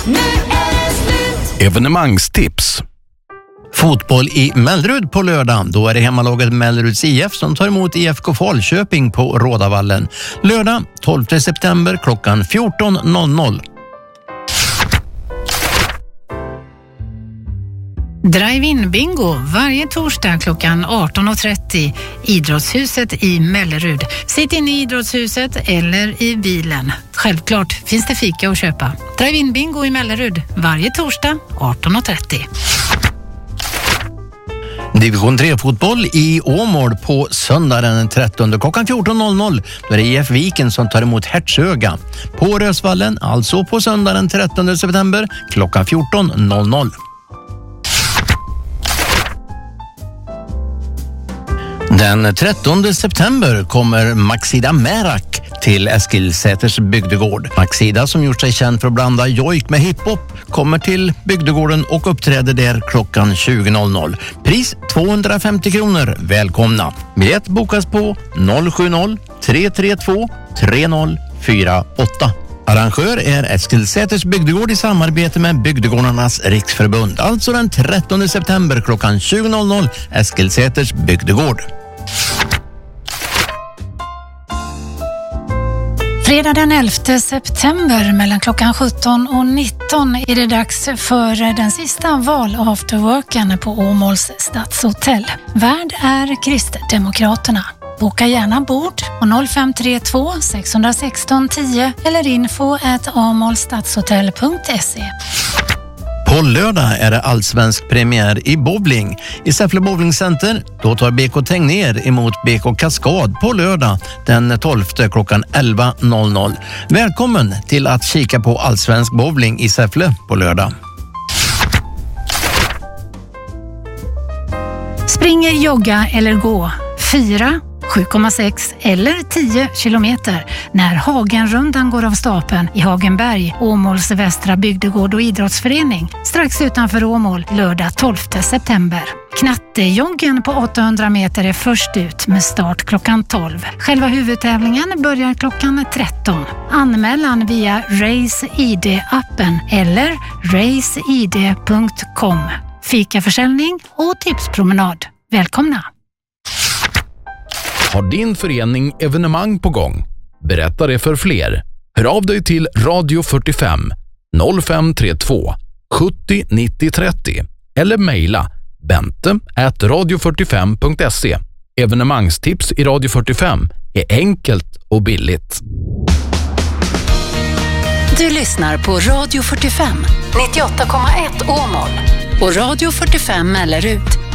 Nu är det slut. Evenemangstips. Fotboll i Mellerud på lördag. Då är det hemmalaget Melleruds IF som tar emot IFK Falköping på Rådavallen. Lördag 12 september klockan 14.00. Drive-in bingo varje torsdag klockan 18.30. Idrottshuset i Mellerud. Sitt in i idrottshuset eller i bilen. Självklart finns det fika att köpa. Drive-in bingo i Mellerud varje torsdag 18.30. Division 3-fotboll i Åmål på söndag den 13 klockan 14.00. Då är det IF Viken som tar emot Hertsöga. På Rösvallen, alltså på söndag den 13 september klockan 14.00. Den 13 september kommer Maxida Merak till Eskilsäters bygdegård. Maxida, som gjort sig känd för att blanda jojk med hiphop, kommer till bygdegården och uppträder där klockan 20.00. Pris 250 kronor. Välkomna. Biljett bokas på 070-332-3048. Arrangör är Eskilsäters bygdegård i samarbete med Bygdegårdarnas riksförbund. Alltså den 13 september klockan 20.00 Eskilsäters bygdegård. Fredag den 11 september mellan klockan 17 och 19 är det dags för den sista val-afterworken på Åmåls stadshotell. Värd är Kristdemokraterna. Boka gärna bord på 0532 616 10 eller info@amolstadshotell.se. På lördag är det allsvensk premiär i bowling. I Säffle bowlingcenter då tar BK Tegnér emot BK Kaskad på lördag den 12 klockan 11.00. Välkommen till att kika på allsvensk bowling i Säffle på lördag. Springer, jogga eller gå 4, 7,6 eller 10 kilometer när Hagenrundan går av stapeln i Hagenberg, Åmåls västra bygdegård och idrottsförening strax utanför Åmål lördag 12 september. Knattejoggen på 800 meter är först ut med start klockan 12. Själva huvudtävlingen börjar klockan 13. Anmälan via RaceID-appen eller raceid.com. Fikaförsäljning och tipspromenad. Välkomna! Har din förening evenemang på gång? Berätta det för fler. Hör av dig till Radio 45 0532 70 90 30 eller mejla bente@radio45.se. Evenemangstips i Radio 45 är enkelt och billigt. Du lyssnar på Radio 45 98,1 Åmål och Radio 45 Mellerud